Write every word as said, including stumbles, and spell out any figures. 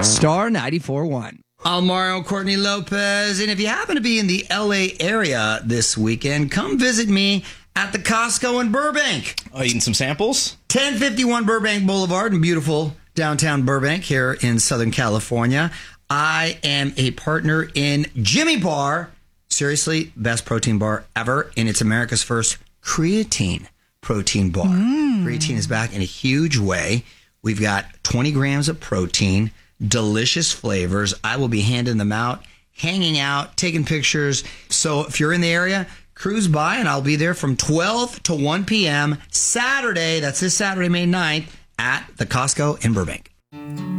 Star ninety-four point one. I'm Mario Courtney Lopez, and if you happen to be in the L A area this weekend, come visit me at the Costco in Burbank. Oh, eating some samples? ten fifty-one Burbank Boulevard in beautiful downtown Burbank here in Southern California. I am a partner in Jimmy Bar. Seriously, best protein bar ever, and it's America's first creatine protein bar. Mm. Creatine is back in a huge way. We've got twenty grams of protein, delicious flavors. I will be handing them out, hanging out, taking pictures. So if you're in the area, cruise by, and I'll be there from twelve to one p.m. Saturday. That's this Saturday, May ninth, at the Costco in Burbank.